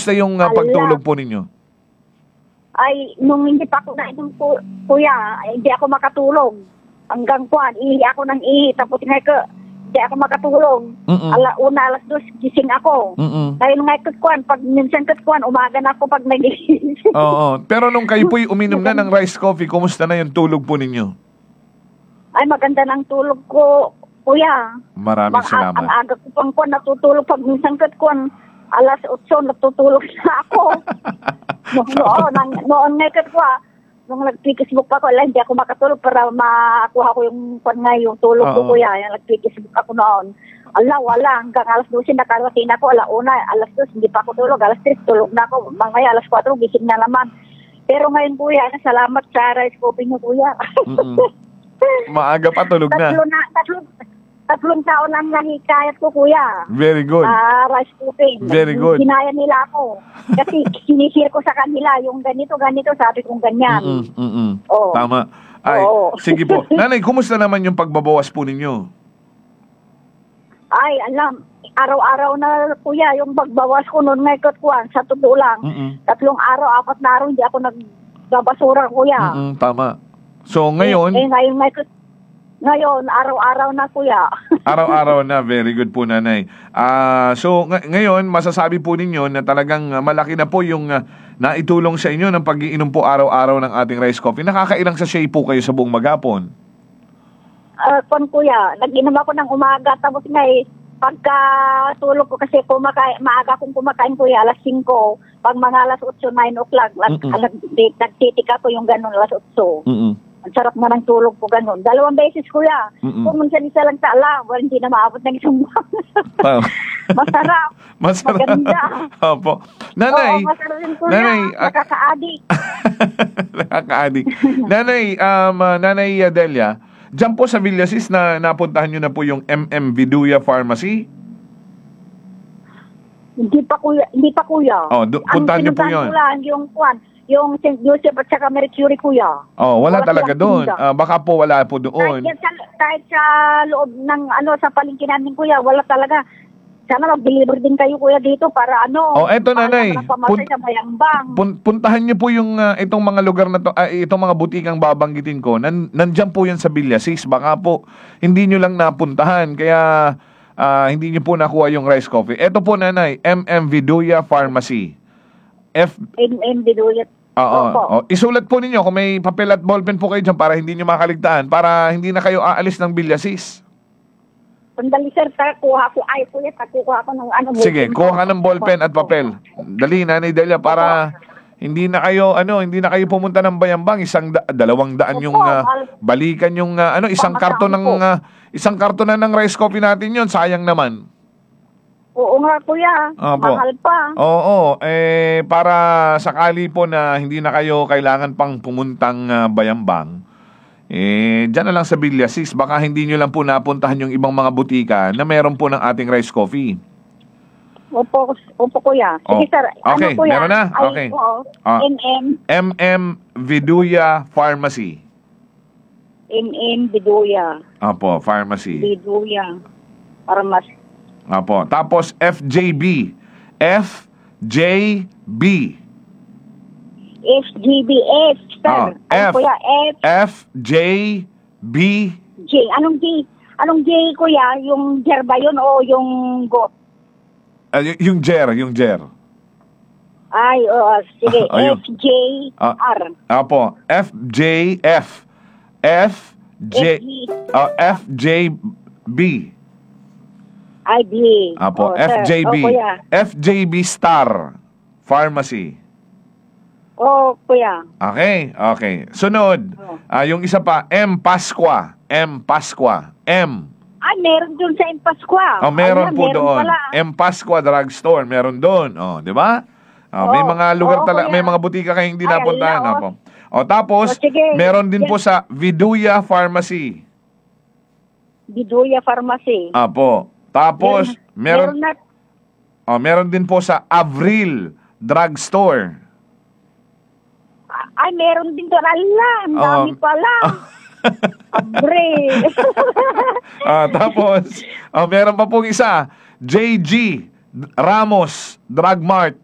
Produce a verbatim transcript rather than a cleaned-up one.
kumusta yung uh, pagtulog po ninyo? Ay, nung hindi pa ako nainom po, kuya, ay, hindi ako makatulog. Hanggang kuwan, ihi ako ng ihi. Tapos nga ko, hindi ako makatulog. Mm-mm. Ala, una, alas dos, gising ako. Mm-mm. Dahil nga kuwan, pag minsan kuwan, umaga na ako pag nag-iisip. Oo. Pero nung kayo po'y uminom na ng rice coffee, kumusta na yung tulog po ninyo? Ay, maganda ng tulog ko, kuya. Maraming Mag- salamat. Ang aga ko pang kuwan, natutulog. Pag minsan kuwan, alas otso, natutulog na ako. no, noon, nang, noon nga kuwan, nung nag-Facebook pa ako, ala, hindi ako makatulog para makuha ko yung kuwan nga, yung tulog ko, Oo. kuya. Yung nag-Facebook ako noon. Ala, wala. Hanggang alas dos, nakarating ako. Ala, una, alas dos, hindi pa ako tulog. Alas tres, tulog na ako. Mangaya, alas kwatro, gising na naman. Pero ngayon, kuya, salamat sa rice coffee niyo, kuya. Mm-mm. Maaga pa tulog na. Tatlo na, tatlong, tatlong taon lang nahikayat ko, kuya. Very good. Ah, rice coffee. Very good. Ginaya nila ako. Kasi sinishare ko sa kanila yung ganito, ganito, sabi kong ganyan. Mm-mm, mm-mm. Oo. Tama. Ay, Oo. sige po. Nanay, kumusta naman yung pagbabawas po ninyo? Ay, alam, araw-araw na, kuya, yung pagbawas ko noon ngayon, kuwan, sa totoo lang. Mm-mm. Tatlong araw, apat na araw, hindi ako nagbabasura, kuya. Mm-mm, tama. So, ngayon, Eh, eh ngayon, ngayon, ngayon, araw-araw na, kuya. araw-araw na. Very good po, nanay. Ah, so, ng- ngayon, masasabi po ninyo na talagang ah, malaki na po yung ah, naitulong sa inyo ng pag-iinom po araw-araw ng ating rice coffee. Nakakailang sachet po kayo sa buong maghapon? Ah, kon, kuya, nag-inom ako ng umaga, tapos nga eh, pagka tulog ko kasi kumakain, maaga kong kumakain, kuya, alas singko, pag mga alas otso, nine o'clock, Mm-mm. nagtitika ko yung ganun, alas otso. Mm-mm. Ang sarap na ng tulog ko ganun. Dalawang beses, kuya. Mm-mm. Kung minsan isa lang tala, well, hindi na maabot ng isang buwan. Tama. Masarap. Masarap. Maganda. Opo. Nanay, Oo, masarap rin, kuya. nanay, ah, Nakaka-addict. nakaka-addict. Nanay, um, ah, Nanay Adelia, dyan po sa Villasis na napuntahan nyo na po yung M M Viduya Pharmacy? Hindi pa, kuya. Hindi pa, kuya. Oh, do- puntahan niyo po yun. Ang pinuntahan ko lang, yung kwan, yung Saint Joseph at saka Mercury, kuya. Oh, wala, Wala talaga silang doon. tinda. Ah, baka po wala po Kahit, doon. yan sa, kahit sa loob ng, ano, sa palengke namin, kuya, wala talaga. Sana mag-deliver din kayo, kuya, dito para ano. Oh, eto, para nanay. naman ang pamasay Pun- sa Bayambang. Pun- puntahan niyo po yung ah, itong mga lugar na to, ah, itong mga butikang babanggitin ko. Nan nandiyan po yan sa Villasis. Baka po hindi niyo lang napuntahan kaya ah, hindi niyo po nakuha yung rice coffee. Ito po, nanay, M M Viduya Pharmacy. F M M Biduyat. Oo. Opo. Oh, isulat po ninyo kung may papel at ballpen po kayo dyan para hindi niyo makaligtaan, para hindi na kayo aalis ng Villasis. Sandali, sir, ta, kuha ko. Ay, kuya, ta, kuha ko ng ano. Sige, ballpen. kuha ka ng ballpen at papel. Dali, Nanay Delia, para hindi na kayo ano, hindi na kayo pumunta ng Bayambang, isang da- dalawang daan yung Opo, ah, mahal. balikan yung ah, ano, isang Pamasahe karton ng po. ah, isang karton na ng rice coffee natin yon, sayang naman. Oo nga, kuya. Opo. Mahal pa. Oo, eh para sakali po na hindi na kayo kailangan pang pumuntang ah, Bayambang, eh diyan na lang sa Villasis, baka hindi nyo lang po napuntahan yung ibang mga butika na meron po ng ating rice coffee. Opo, opo, kuya. Oh, Sige, sir. okay, Ano, kuya? meron na? Ay, Okay. oo. Ah. M M. M M Viduya Pharmacy. M M Biduya. Apo, pharmacy. Biduya. Para mas. Apo. Tapos F J B. F J B. F G B F, sir. Ah, Ano, F. kuya? F, F J B. J. Anong J? Anong J, kuya? Yung Jer ba yun o yung Go? Uh, y- yung Jer, yung Jer. Ay, oo. Sige. Ayun. F J R. Apo. F J F. F J. F G. ah, F J B. I B. Apo. Oh, F J sir. B. Oh, kuya. F J B Star Pharmacy. Oh, kuya. Okay, okay. Sunod, Oh. ah, yung isa pa, M. Pasqua. M. Pasqua. M. Ay, meron dun sa Impasqua. Oh, meron Ay, po doon. pala. M. Pasqua Drugstore, meron doon. Oh, di ba? Oh, may Oh, mga lugar oo, talaga, kuya. may mga butika kayong hindi Ay, napuntahan. ala, oh. Apo. Oh, tapos, Oh, sige. meron din Yes. po sa Viduya Pharmacy. Biduya Pharmacy. Apo. Tapos, meron, meron na. oh, meron din po sa Avril Drugstore. Ay, meron din doon. Ala, ang dami Um, pala. Abre. Ah, tapos, oh, meron pa pong isa, J G Ramos Drug Mart.